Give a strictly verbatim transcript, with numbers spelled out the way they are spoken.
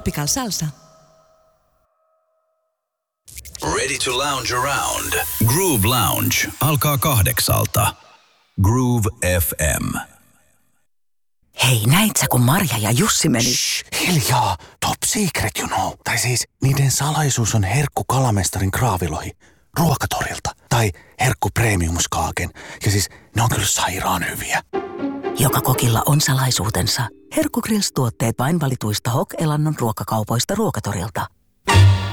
Tropical Salsa. Ready to lounge around. Groove Lounge alkaa kahdeksalta. Groove F M. Hei, näit sä kun Marja ja Jussi meni? Shh, hiljaa. Top secret, you know. Tai siis niiden salaisuus on herkku kalamestarin kraavilohi Ruokatorilta. Tai herkku premiumskaaken. Ja siis ne on kyllä sairaan hyviä. Joka kokilla on salaisuutensa. Herkku Grills-tuotteet vain valituista Hok-elannon ruokakaupoista Ruokatorilta.